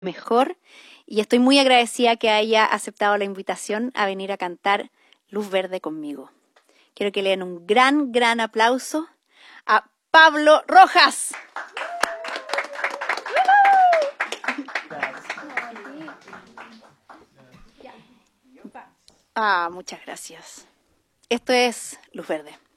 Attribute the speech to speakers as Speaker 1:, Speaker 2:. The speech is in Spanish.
Speaker 1: mejor y estoy muy agradecida que haya aceptado la invitación a venir a cantar Luz Verde conmigo. Quiero que le den un gran aplauso a Pablo Rojas. Muchas gracias. Esto es Luz Verde.